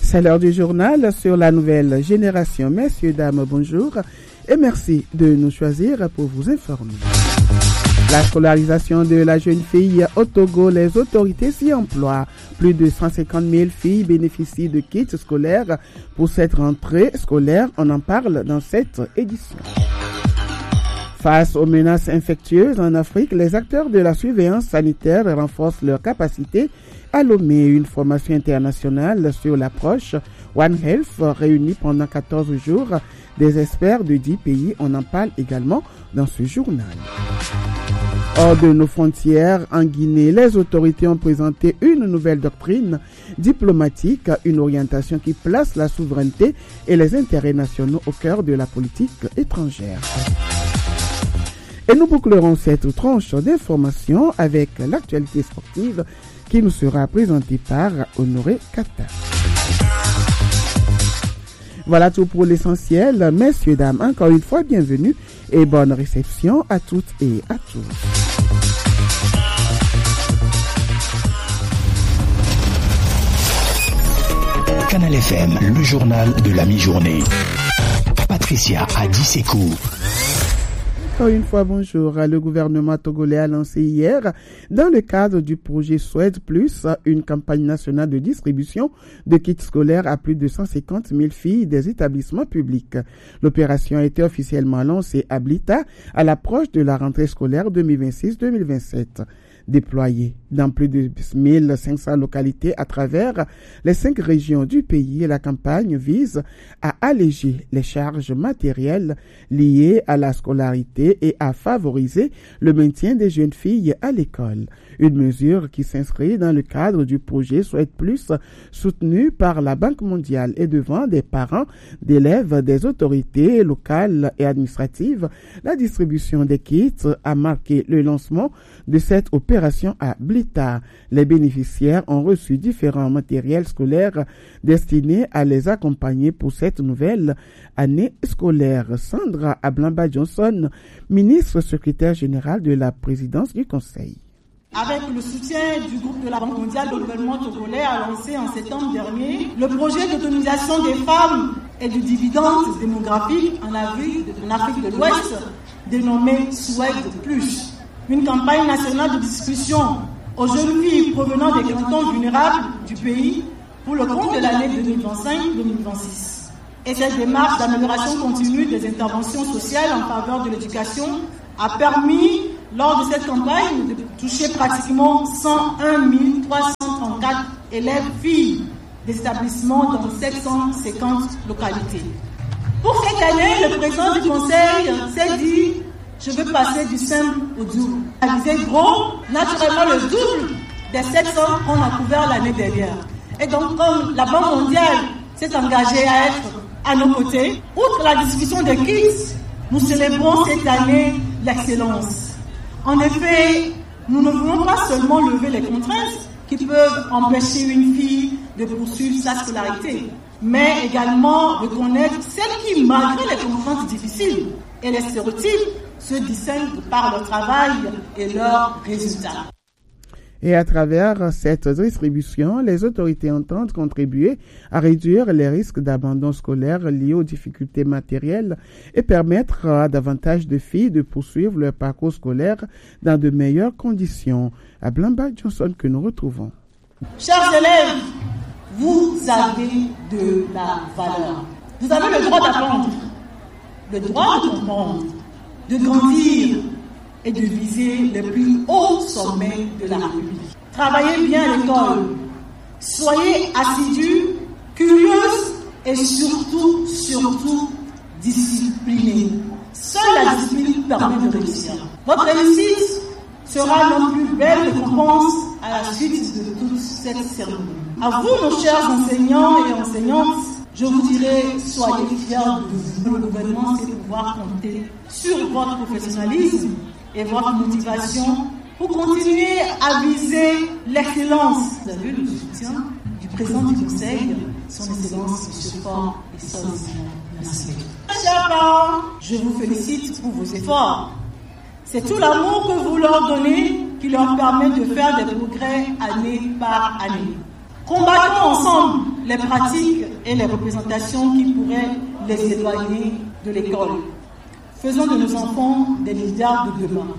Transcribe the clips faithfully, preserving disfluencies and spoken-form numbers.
C'est l'heure du journal sur la nouvelle génération. Messieurs, dames, bonjour et merci de nous choisir pour vous informer. La scolarisation de la jeune fille au Togo, les autorités s'y emploient. Plus de cent cinquante mille filles bénéficient de kits scolaires pour cette rentrée scolaire. On en parle dans cette édition. Face aux menaces infectieuses en Afrique, les acteurs de la surveillance sanitaire renforcent leur capacité à Lomé. Une formation internationale sur l'approche One Health réunie pendant quatorze jours des experts de dix pays. On en parle également dans ce journal. Hors de nos frontières, en Guinée, les autorités ont présenté une nouvelle doctrine diplomatique, une orientation qui place la souveraineté et les intérêts nationaux au cœur de la politique étrangère. Et nous bouclerons cette tranche d'information avec l'actualité sportive qui nous sera présentée par Honoré Kata. Voilà tout pour l'essentiel. Messieurs, dames, encore une fois, bienvenue et bonne réception à toutes et à tous. Canal F M, le journal de la mi-journée. Patricia Adissekou. Encore une fois, bonjour. Le gouvernement togolais a lancé hier, dans le cadre du projet Souhaite Plus, une campagne nationale de distribution de kits scolaires à plus de cent cinquante mille filles des établissements publics. L'opération a été officiellement lancée à Blita à l'approche de la rentrée scolaire deux mille vingt-six deux mille vingt-sept. Déployée dans plus de mille cinq cents localités à travers les cinq régions du pays, la campagne vise à alléger les charges matérielles liées à la scolarité et à favoriser le maintien des jeunes filles à l'école. Une mesure qui s'inscrit dans le cadre du projet Souhaite Plus, soutenu par la Banque mondiale et devant des parents, d'élèves, des autorités locales et administratives. La distribution des kits a marqué le lancement de cette opération à Blita. Les bénéficiaires ont reçu différents matériels scolaires destinés à les accompagner pour cette nouvelle année scolaire. Sandra Ablamba-Johnson, ministre secrétaire générale de la présidence du Conseil. Avec le soutien du groupe de la Banque mondiale, le gouvernement togolais a lancé en septembre dernier le projet d'autonomisation des femmes et du dividende démographique en Afrique de l'Ouest, dénommé Souhaite Plus. Une campagne nationale de discussion aux jeunes filles provenant des cantons vulnérables du pays pour le compte de l'année deux mille vingt-cinq deux mille vingt-six. Et cette démarche d'amélioration continue des interventions sociales en faveur de l'éducation a permis, lors de cette campagne, de toucher pratiquement cent un mille trois cent trente-quatre élèves filles des établissements dans sept cent cinquante localités. Pour cette année, le président du Conseil s'est dit « Je veux passer du simple au double ». A visé gros, naturellement le double des sept cents qu'on a couvert l'année dernière. Et donc, comme la Banque mondiale s'est engagée à être à nos côtés, outre la distribution des kits, nous célébrons cette année l'excellence. En effet, nous ne voulons pas seulement lever les contraintes qui peuvent empêcher une fille de poursuivre sa scolarité, mais également reconnaître celles qui, malgré les contraintes difficiles et les stéréotypes, se distinguent par leur travail et leurs résultats. Et à travers cette distribution, les autorités entendent contribuer à réduire les risques d'abandon scolaire liés aux difficultés matérielles et permettre à davantage de filles de poursuivre leur parcours scolaire dans de meilleures conditions. À Blamba Johnson que nous retrouvons. Chers élèves, vous avez de la valeur. Vous avez le droit d'apprendre, le droit de comprendre, de grandir et de viser les plus hauts sommets de la République. Travaillez bien à l'école, soyez assidus, curieuses et surtout, surtout disciplinés. Seule la discipline permet de réussir. Votre réussite sera notre plus belle récompense à la suite de toute cette cérémonie. À vous, nos chers enseignants et enseignantes, je vous dirai, soyez fiers de vous. Le gouvernement sait pouvoir compter sur votre professionnalisme et votre motivation pour continuer à viser l'excellence. Vous avez le soutien du président du Conseil, son Excellence M. Fort et son Nassé. Chers parents, je vous félicite pour vos efforts. C'est tout l'amour que vous leur donnez qui leur permet de faire des progrès année par année. Combattons ensemble les pratiques et les représentations qui pourraient les éloigner de l'école. Faisons de nos enfants des leaders de demain.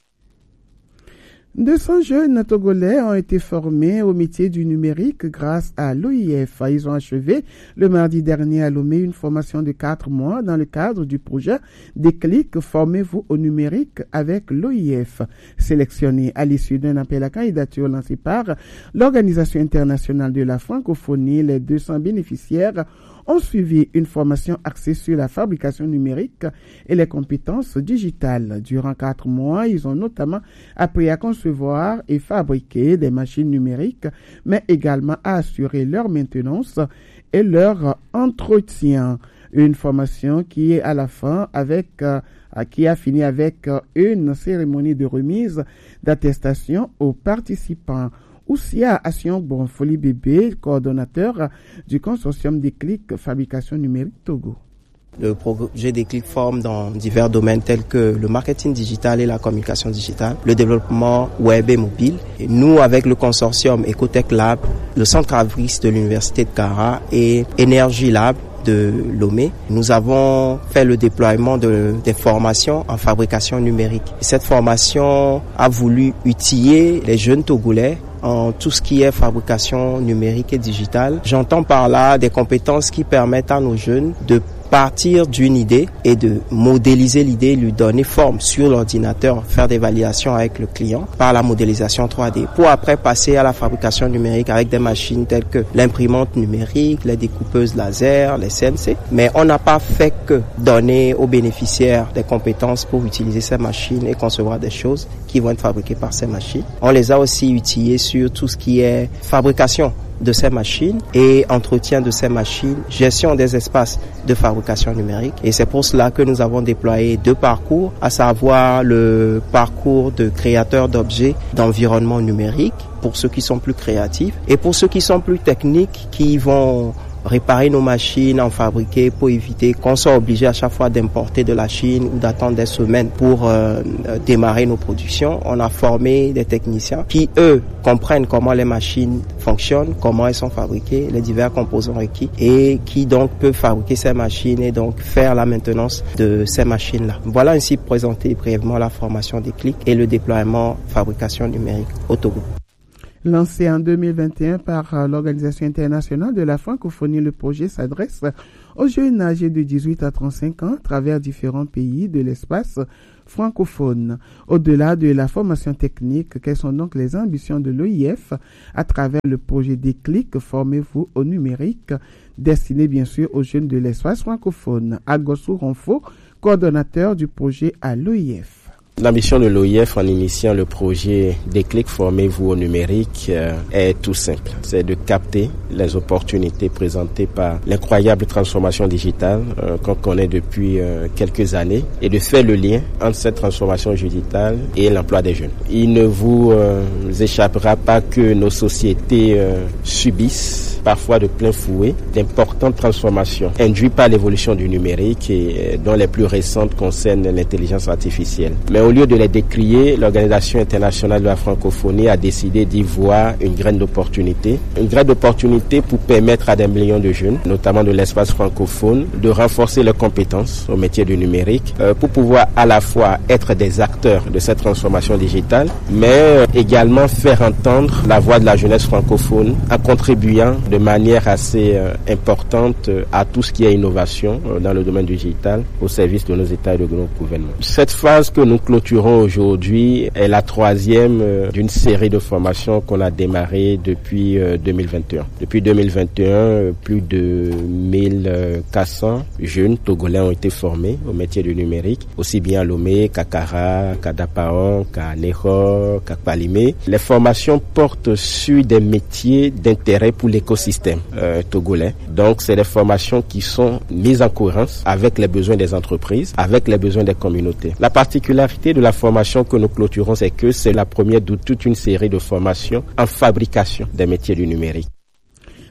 deux cents jeunes Togolais ont été formés au métier du numérique grâce à l'O I F. Ils ont achevé le mardi dernier à Lomé une formation de quatre mois dans le cadre du projet Déclic, formez-vous au numérique avec l'O I F. Sélectionnés à l'issue d'un appel à candidature lancé par l'Organisation internationale de la francophonie, les deux cents bénéficiaires ont suivi une formation axée sur la fabrication numérique et les compétences digitales. Durant quatre mois, ils ont notamment appris à concevoir et fabriquer des machines numériques, mais également à assurer leur maintenance et leur entretien. Une formation qui est à la fin avec euh, qui a fini avec euh, une cérémonie de remise d'attestation aux participants. Oussia Asion Folie Bébé, coordonnateur du consortium Déclic Fabrication Numérique Togo. Le projet Déclic forme dans divers domaines tels que le marketing digital et la communication digitale, le développement web et mobile. Et nous, avec le consortium Ecotech Lab, le centre Avris de l'Université de Kara et Energy Lab de Lomé, nous avons fait le déploiement de, des formations en fabrication numérique. Cette formation a voulu outiller les jeunes Togolais en tout ce qui est fabrication numérique et digitale. J'entends par là des compétences qui permettent à nos jeunes de partir d'une idée et de modéliser l'idée, lui donner forme sur l'ordinateur, faire des validations avec le client par la modélisation trois D, pour après passer à la fabrication numérique avec des machines telles que l'imprimante numérique, les découpeuses laser, les C N C. Mais on n'a pas fait que donner aux bénéficiaires des compétences pour utiliser ces machines et concevoir des choses qui vont être fabriquées par ces machines. On les a aussi outillés sur tout ce qui est fabrication de ces machines et entretien de ces machines, gestion des espaces de fabrication numérique. Et c'est pour cela que nous avons déployé deux parcours, à savoir le parcours de créateur d'objets d'environnement numérique pour ceux qui sont plus créatifs et pour ceux qui sont plus techniques, qui vont réparer nos machines, en fabriquer pour éviter qu'on soit obligé à chaque fois d'importer de la Chine ou d'attendre des semaines pour euh, démarrer nos productions. On a formé des techniciens qui, eux, comprennent comment les machines fonctionnent, comment elles sont fabriquées, les divers composants requis et qui donc peuvent fabriquer ces machines et donc faire la maintenance de ces machines-là. Voilà ainsi présenter brièvement la formation Déclic et le déploiement fabrication numérique au Togo. Lancé en deux mille vingt et un par l'Organisation internationale de la francophonie, le projet s'adresse aux jeunes âgés de dix-huit à trente-cinq ans à travers différents pays de l'espace francophone. Au-delà de la formation technique, quelles sont donc les ambitions de l'O I F à travers le projet Déclic, formez-vous au numérique, destiné bien sûr aux jeunes de l'espace francophone. Agossou Ronfo, coordonnateur du projet à l'O I F. L'ambition de l'O I F en initiant le projet Déclic, formez-vous au numérique euh, est tout simple. C'est de capter les opportunités présentées par l'incroyable transformation digitale euh, qu'on connaît depuis euh, quelques années et de faire le lien entre cette transformation digitale et l'emploi des jeunes. Il ne vous euh, échappera pas que nos sociétés euh, subissent parfois de plein fouet d'importantes transformations induites par l'évolution du numérique et euh, dont les plus récentes concernent l'intelligence artificielle. Mais au lieu de les décrier, l'Organisation internationale de la francophonie a décidé d'y voir une graine d'opportunité. Une graine d'opportunité pour permettre à des millions de jeunes, notamment de l'espace francophone, de renforcer leurs compétences au métier du numérique, euh, pour pouvoir à la fois être des acteurs de cette transformation digitale, mais euh, également faire entendre la voix de la jeunesse francophone en contribuant de manière assez euh, importante euh, à tout ce qui est innovation euh, dans le domaine digital au service de nos États et de nos gouvernements. Cette phase que nous clôturons aujourd'hui est la troisième euh, d'une série de formations qu'on a démarré depuis euh, deux mille vingt et un. Depuis deux mille vingt et un, euh, plus de mille quatre cents jeunes Togolais ont été formés au métier du numérique, aussi bien à Lomé qu'à Kara, qu'à Dapaon, qu'à Neho, qu'à Palimé. Les formations portent sur des métiers d'intérêt pour l'écosystème euh, togolais. Donc, c'est des formations qui sont mises en cohérence avec les besoins des entreprises, avec les besoins des communautés. La particularité de la formation que nous clôturons, c'est que c'est la première de toute une série de formations en fabrication des métiers du numérique.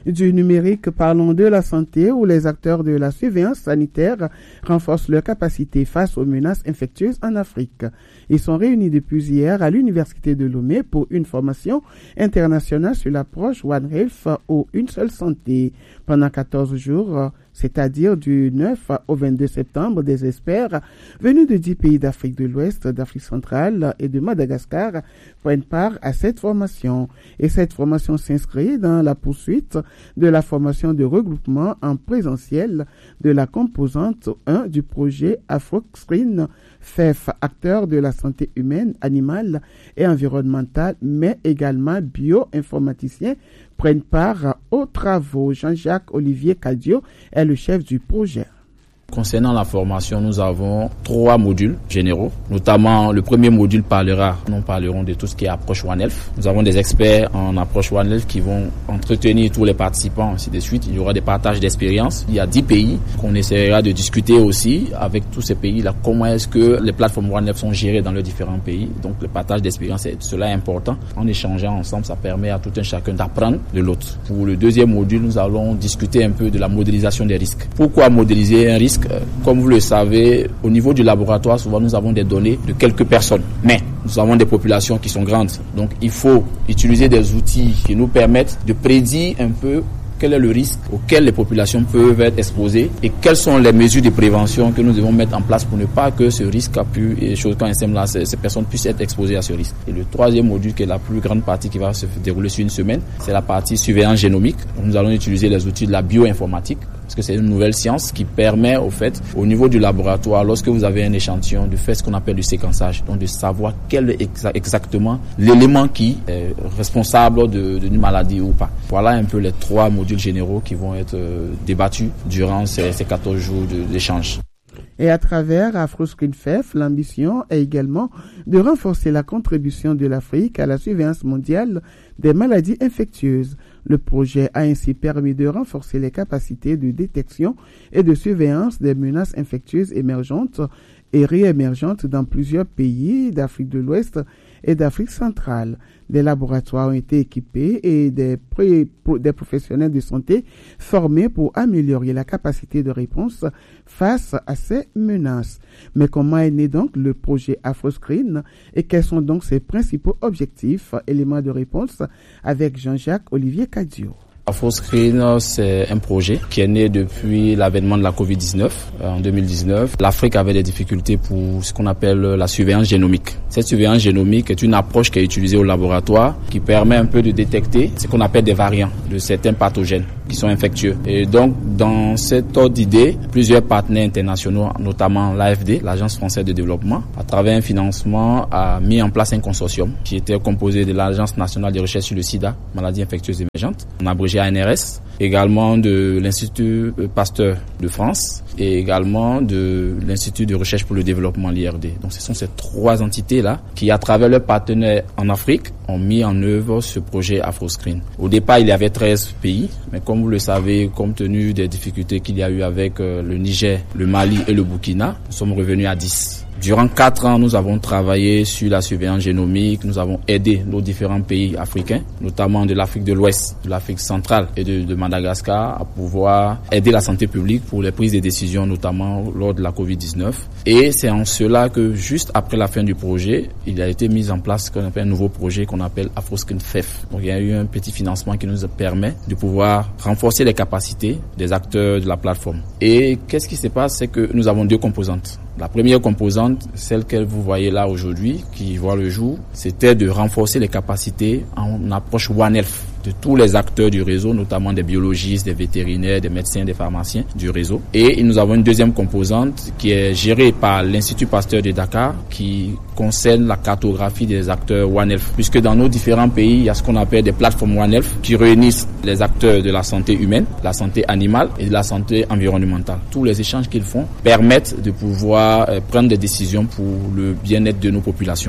du numérique, parlons de la santé où les acteurs de la surveillance sanitaire renforcent leur capacité face aux menaces infectieuses en Afrique. Ils sont réunis depuis hier à l'Université de Lomé pour une formation internationale sur l'approche One Health ou Une seule santé. Pendant quatorze jours, c'est-à-dire du neuf au vingt-deux septembre, des experts venus de dix pays d'Afrique de l'Ouest, d'Afrique centrale et de Madagascar prennent part à cette formation. Et cette formation s'inscrit dans la poursuite de la formation de regroupement en présentiel de la composante un du projet AfroScreen F E F, acteur de la santé humaine, animale et environnementale, mais également bio-informaticiens, prennent part aux travaux. Jean-Jacques Olivier Cadio est le chef du projet. Concernant la formation, nous avons trois modules généraux. Notamment, le premier module parlera, nous parlerons de tout ce qui est approche One Health. Nous avons des experts en approche One Health qui vont entretenir tous les participants, ainsi de suite. Il y aura des partages d'expériences. Il y a dix pays qu'on essaiera de discuter aussi avec tous ces pays-là. Comment est-ce que les plateformes One Health sont gérées dans les différents pays. Donc, le partage d'expériences, cela est important. En échangeant ensemble, ça permet à tout un chacun d'apprendre de l'autre. Pour le deuxième module, nous allons discuter un peu de la modélisation des risques. Pourquoi modéliser un risque? Comme vous le savez, au niveau du laboratoire, souvent nous avons des données de quelques personnes. Mais nous avons des populations qui sont grandes. Donc il faut utiliser des outils qui nous permettent de prédire un peu quel est le risque auquel les populations peuvent être exposées et quelles sont les mesures de prévention que nous devons mettre en place pour ne pas que ce risque a pu, et choses quand même là, ces, ces personnes puissent être exposées à ce risque. Et le troisième module, qui est la plus grande partie qui va se dérouler sur une semaine, c'est la partie surveillance génomique. Nous allons utiliser les outils de la bioinformatique, parce que c'est une nouvelle science qui permet, au fait, au niveau du laboratoire, lorsque vous avez un échantillon, de faire ce qu'on appelle du séquençage, donc de savoir quel est exa- exactement l'élément qui est responsable de, d'une maladie ou pas. Voilà un peu les trois modules généraux qui vont être euh, débattus durant ces, ces quatorze jours de, d'échange. Et à travers AfroScreen F E F, l'ambition est également de renforcer la contribution de l'Afrique à la surveillance mondiale des maladies infectieuses. Le projet a ainsi permis de renforcer les capacités de détection et de surveillance des menaces infectieuses émergentes et réémergentes dans plusieurs pays d'Afrique de l'Ouest et d'Afrique centrale. Des laboratoires ont été équipés et des, pré- des professionnels de santé formés pour améliorer la capacité de réponse face à ces menaces. Mais comment est né donc le projet AfroScreen et quels sont donc ses principaux objectifs, éléments de réponse avec Jean-Jacques Olivier Cadio. AfroScreen, c'est un projet qui est né depuis l'avènement de la covid dix-neuf en deux mille dix-neuf. L'Afrique avait des difficultés pour ce qu'on appelle la surveillance génomique. Cette surveillance génomique est une approche qui est utilisée au laboratoire qui permet un peu de détecter ce qu'on appelle des variants de certains pathogènes qui sont infectieux. Et donc, dans cette ordre d'idée, plusieurs partenaires internationaux, notamment l'A F D, l'Agence française de développement, à travers un financement, a mis en place un consortium qui était composé de l'Agence nationale de recherche sur le sida, maladies infectieuses émergentes, on a abrégé A N R S, également de l'Institut Pasteur de France et également de l'Institut de recherche pour le développement, l'I R D. Donc ce sont ces trois entités-là qui, à travers leurs partenaires en Afrique, ont mis en œuvre ce projet AfroScreen. Au départ, il y avait treize pays, mais comme vous le savez, compte tenu des difficultés qu'il y a eu avec le Niger, le Mali et le Burkina, nous sommes revenus à dix. Durant quatre ans, nous avons travaillé sur la surveillance génomique. Nous avons aidé nos différents pays africains, notamment de l'Afrique de l'Ouest, de l'Afrique centrale et de, de Madagascar, à pouvoir aider la santé publique pour les prises de décisions, notamment lors de la covid dix-neuf. Et c'est en cela que, juste après la fin du projet, il a été mis en place ce qu'on appelle un nouveau projet qu'on appelle AfroScreen F E F. Donc il y a eu un petit financement qui nous permet de pouvoir renforcer les capacités des acteurs de la plateforme. Et qu'est-ce qui se passe, c'est que nous avons deux composantes. La première composante, celle que vous voyez là aujourd'hui, qui voit le jour, c'était de renforcer les capacités en approche One Health de tous les acteurs du réseau, notamment des biologistes, des vétérinaires, des médecins, des pharmaciens du réseau. Et nous avons une deuxième composante qui est gérée par l'Institut Pasteur de Dakar, qui concerne la cartographie des acteurs One Health. Puisque dans nos différents pays, il y a ce qu'on appelle des plateformes One Health qui réunissent les acteurs de la santé humaine, la santé animale et de la santé environnementale. Tous les échanges qu'ils font permettent de pouvoir prendre des décisions pour le bien-être de nos populations.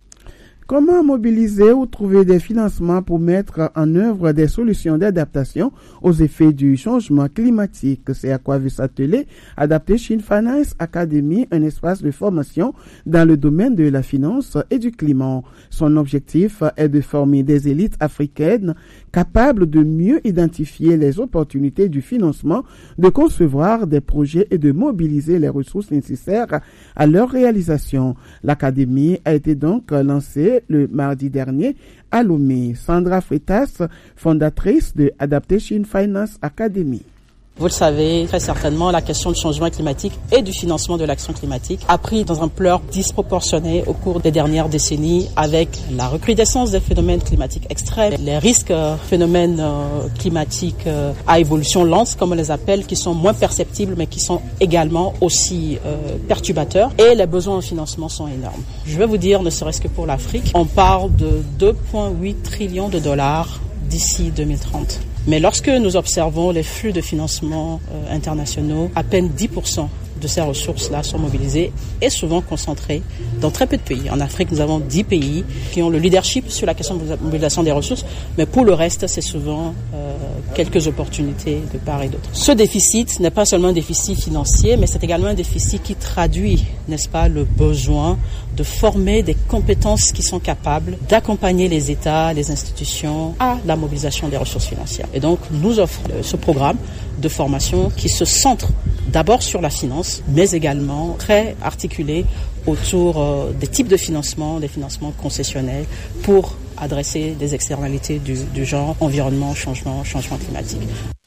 Comment mobiliser ou trouver des financements pour mettre en œuvre des solutions d'adaptation aux effets du changement climatique? C'est à quoi veut s'atteler Adaptation Finance Academy, un espace de formation dans le domaine de la finance et du climat. Son objectif est de former des élites africaines capable de mieux identifier les opportunités du financement, de concevoir des projets et de mobiliser les ressources nécessaires à leur réalisation. L'académie a été donc lancée le mardi dernier à Lomé. Sandra Freitas, fondatrice de Adaptation Finance Academy. Vous le savez très certainement, la question du changement climatique et du financement de l'action climatique a pris dans une ampleur disproportionnée au cours des dernières décennies avec la recrudescence des phénomènes climatiques extrêmes, les risques euh, phénomènes euh, climatiques euh, à évolution lente, comme on les appelle, qui sont moins perceptibles mais qui sont également aussi euh, perturbateurs, et les besoins en financement sont énormes. Je vais vous dire, ne serait-ce que pour l'Afrique, on parle de deux virgule huit trillions de dollars d'ici deux mille trente. Mais lorsque nous observons les flux de financement euh, internationaux, à peine dix pour cent de ces ressources-là sont mobilisées et souvent concentrées dans très peu de pays. En Afrique, nous avons dix pays qui ont le leadership sur la question de la mobilisation des ressources, mais pour le reste, c'est souvent euh, quelques opportunités de part et d'autre. Ce déficit n'est pas seulement un déficit financier, mais c'est également un déficit qui traduit, n'est-ce pas, le besoin de former des compétences qui sont capables d'accompagner les États, les institutions à la mobilisation des ressources financières. Et donc, nous offrons ce programme de formation qui se centre d'abord sur la finance, mais également très articulé autour euh, des types de financement, des financements concessionnels pour adresser des externalités du, du genre environnement, changement, changement climatique.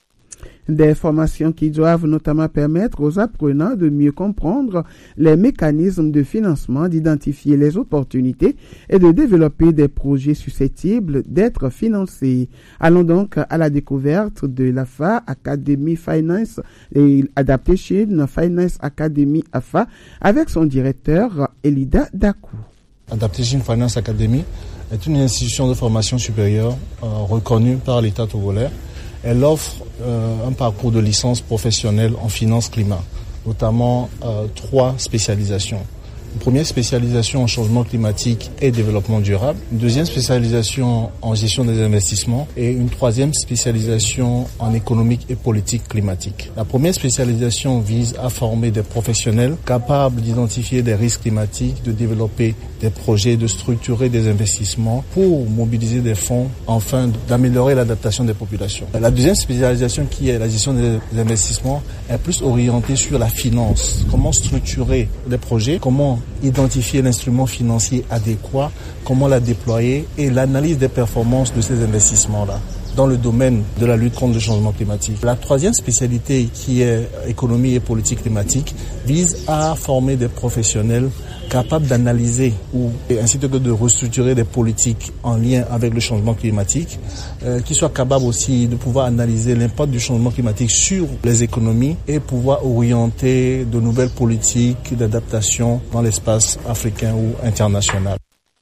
Des formations qui doivent notamment permettre aux apprenants de mieux comprendre les mécanismes de financement, d'identifier les opportunités et de développer des projets susceptibles d'être financés. Allons donc à la découverte de l'A F A, Academy Finance et Adaptation Finance Academy A F A, avec son directeur Elida Dakou. Adaptation Finance Academy est une institution de formation supérieure euh, reconnue par l'État togolais. Elle offre euh, un parcours de licence professionnelle en finance climat, notamment euh, trois spécialisations. Une première spécialisation en changement climatique et développement durable, une deuxième spécialisation en gestion des investissements et une troisième spécialisation en économique et politique climatique. La première spécialisation vise à former des professionnels capables d'identifier des risques climatiques, de développer des projets, de structurer des investissements pour mobiliser des fonds, afin d'améliorer l'adaptation des populations. La deuxième spécialisation, qui est la gestion des investissements, est plus orientée sur la finance. Comment structurer des projets, comment identifier l'instrument financier adéquat, comment la déployer et l'analyse des performances de ces investissements-là dans le domaine de la lutte contre le changement climatique. La troisième spécialité, qui est économie et politique climatique, vise à former des professionnels capables d'analyser ou ainsi que de restructurer des politiques en lien avec le changement climatique, euh, qui soient capables aussi de pouvoir analyser l'impact du changement climatique sur les économies et pouvoir orienter de nouvelles politiques d'adaptation dans l'espace africain ou international.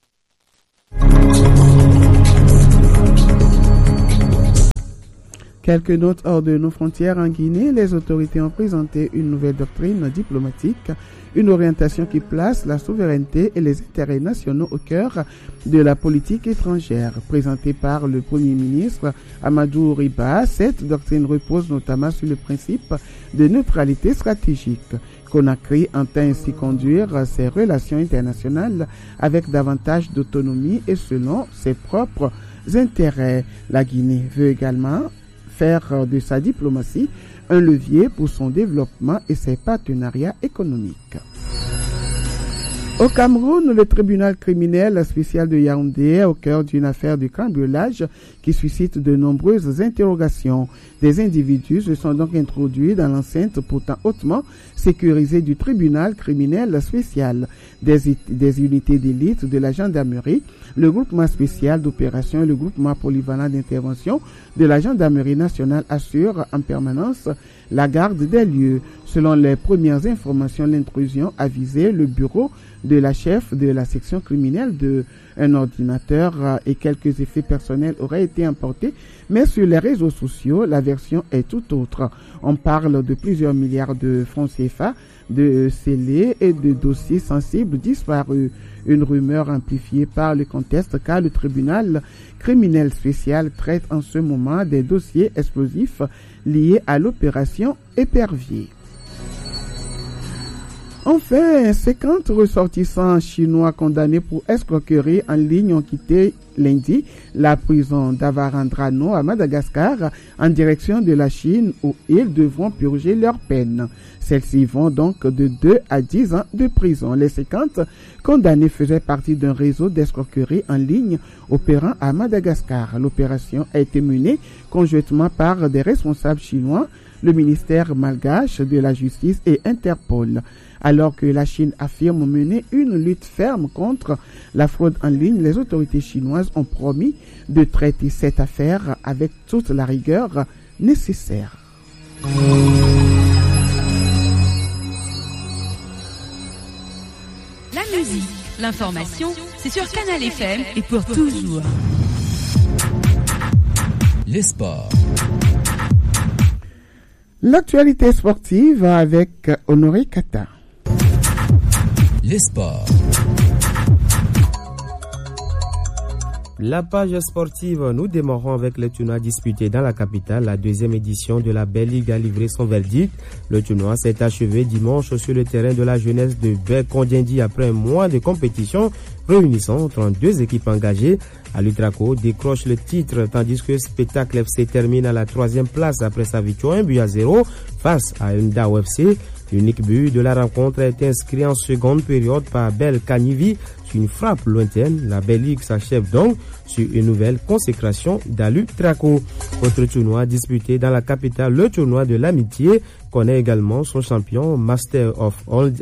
Quelques notes hors de nos frontières. En Guinée, les autorités ont présenté une nouvelle doctrine diplomatique, une orientation qui place la souveraineté et les intérêts nationaux au cœur de la politique étrangère. Présentée par le Premier ministre Amadou Riba, cette doctrine repose notamment sur le principe de neutralité stratégique. Conakry entend ainsi conduire ses relations internationales avec davantage d'autonomie et selon ses propres intérêts. La Guinée veut également faire de sa diplomatie un levier pour son développement et ses partenariats économiques. Au Cameroun, le tribunal criminel spécial de Yaoundé est au cœur d'une affaire de cambriolage qui suscite de nombreuses interrogations. Des individus se sont donc introduits dans l'enceinte pourtant hautement sécurisée du tribunal criminel spécial. Des, des unités d'élite de la gendarmerie, le groupement spécial d'opération et le groupement polyvalent d'intervention de la gendarmerie nationale assurent en permanence la garde des lieux. Selon les premières informations, l'intrusion a visé le bureau de la chef de la section criminelle. De un ordinateur et quelques effets personnels auraient été emportés, mais sur les réseaux sociaux, la version est tout autre. On parle de plusieurs milliards de francs C F A, de scellés et de dossiers sensibles disparus. Une rumeur amplifiée par le contexte car le tribunal criminel spécial traite en ce moment des dossiers explosifs liés à l'opération Épervier. Enfin, cinquante ressortissants chinois condamnés pour escroquerie en ligne ont quitté lundi la prison d'Avarandrano à Madagascar en direction de la Chine où ils devront purger leur peine. Celles-ci vont donc de deux à dix ans de prison. Les cinquante condamnés faisaient partie d'un réseau d'escroquerie en ligne opérant à Madagascar. L'opération a été menée conjointement par des responsables chinois, le ministère malgache de la Justice et Interpol. Alors que la Chine affirme mener une lutte ferme contre la fraude en ligne, les autorités chinoises ont promis de traiter cette affaire avec toute la rigueur nécessaire. La musique, l'information, c'est sur Canal F M et pour toujours. Les sports. L'actualité sportive avec Honoré Kata. Les sports. La page sportive, nous démarrons avec le tournoi disputé dans la capitale. La deuxième édition de la Belle Ligue a livré son verdict. Le tournoi s'est achevé dimanche sur le terrain de la jeunesse de Bekondiendi après un mois de compétition réunissant trente-deux équipes engagées. Alutraco décroche le titre tandis que Spectacle F C termine à la troisième place après sa victoire un but à zéro face à Ndao F C. L'unique but de la rencontre a été inscrit en seconde période par Bel Kanivi sur une frappe lointaine. La Belle Ligue s'achève donc sur une nouvelle consécration d'Alutraco. Autre tournoi disputé dans la capitale, le tournoi de l'amitié, connaît également son champion. Master of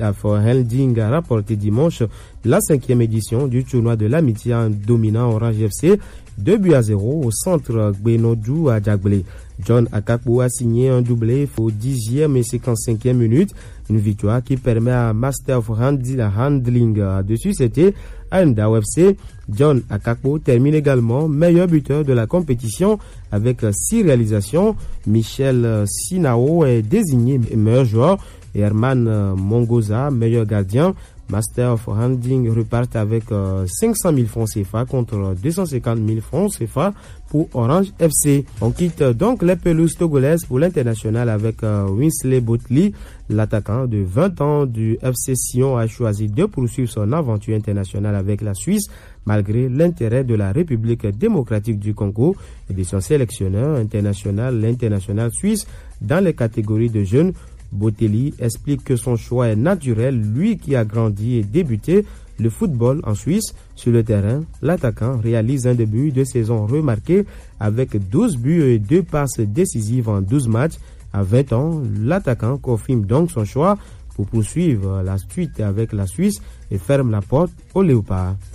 Holding a rapporté dimanche la cinquième édition du tournoi de l'amitié en dominant Orange F C deux buts à zéro au centre Benodou à Djagblé. John Akakbo a signé un doublé au dixième et cinquante-cinquième minute. Une victoire qui permet à Master of Handling dessus c'était à Ndao F C. John Akakbo termine également meilleur buteur de la compétition avec six réalisations. Michel Sinao est désigné meilleur joueur et Herman Mongoza meilleur gardien. Master of Handling repart avec euh, cinq cent mille francs C F A contre deux cent cinquante mille francs C F A pour Orange F C. On quitte donc les pelouses togolaises pour l'international avec euh, Winsley Botli. L'attaquant de vingt ans du F C Sion a choisi de poursuivre son aventure internationale avec la Suisse malgré l'intérêt de la République démocratique du Congo et de son sélectionneur international, l'international suisse, dans les catégories de jeunes. Botelli explique que son choix est naturel, lui qui a grandi et débuté le football en Suisse. Sur le terrain, l'attaquant réalise un début de saison remarqué avec douze buts et deux passes décisives en douze matchs. À vingt ans, l'attaquant confirme donc son choix pour poursuivre la suite avec la Suisse et ferme la porte aux Léopards.